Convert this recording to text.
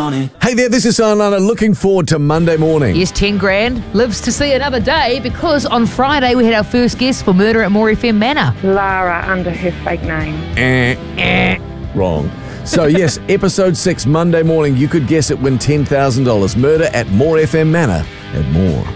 morning. Hey there, this is Alana. Looking forward to Monday morning. Yes, 10 grand. Lives to see another day because on Friday we had our first guest for Murder at More FM Manor. Lara under her fake name. Wrong. So yes, episode 6, Monday morning. You could guess it, win $10,000. Murder at More FM Manor at More.